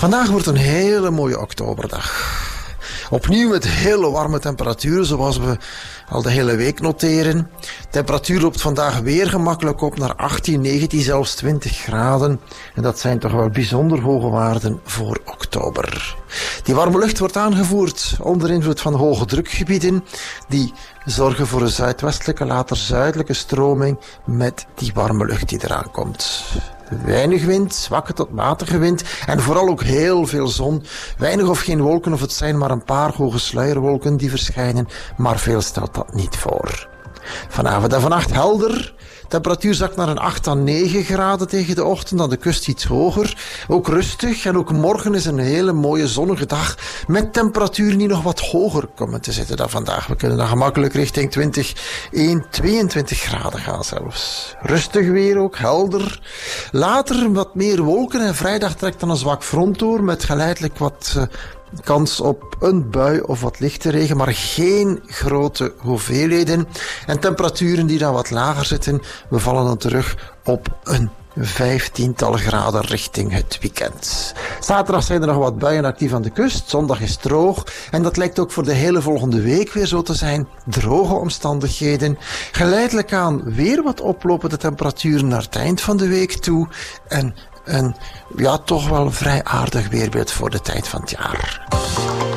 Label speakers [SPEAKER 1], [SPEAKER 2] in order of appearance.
[SPEAKER 1] Vandaag wordt een hele mooie oktoberdag. Opnieuw met hele warme temperaturen, zoals we al de hele week noteren. De temperatuur loopt vandaag weer gemakkelijk op naar 18, 19, zelfs 20 graden. En dat zijn toch wel bijzonder hoge waarden voor oktober. Die warme lucht wordt aangevoerd onder invloed van hoge drukgebieden. Die zorgen voor een zuidwestelijke, later zuidelijke stroming met die warme lucht die eraan komt. Weinig wind, zwakke tot matige wind en vooral ook heel veel zon. Weinig of geen wolken, of het zijn maar een paar hoge sluierwolken die verschijnen, maar veel stelt dat niet voor. Vanavond en vannacht helder. Temperatuur zakt naar een 8 à 9 graden tegen de ochtend, aan de kust iets hoger. Ook rustig en ook morgen is een hele mooie zonnige dag met temperaturen die nog wat hoger komen te zitten dan vandaag. We kunnen dan gemakkelijk richting 22 graden gaan zelfs. Rustig weer ook, helder. Later wat meer wolken en vrijdag trekt dan een zwak front door met geleidelijk wat kans op een bui of wat lichte regen, maar geen grote hoeveelheden. En temperaturen die dan wat lager zitten, we vallen dan terug op een 15-tal graden richting het weekend. Zaterdag zijn er nog wat buien actief aan de kust. Zondag is droog. En dat lijkt ook voor de hele volgende week weer zo te zijn. Droge omstandigheden. Geleidelijk aan weer wat oplopen de temperaturen naar het eind van de week toe. En een toch wel vrij aardig weerbeeld voor de tijd van het jaar.